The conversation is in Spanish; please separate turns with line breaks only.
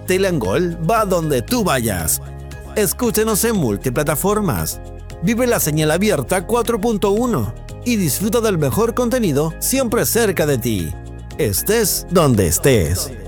Castella & Gold va donde tú vayas. Escúchenos en multiplataformas. Vive la señal abierta 4.1 y disfruta del mejor contenido siempre cerca de ti. Estés donde estés.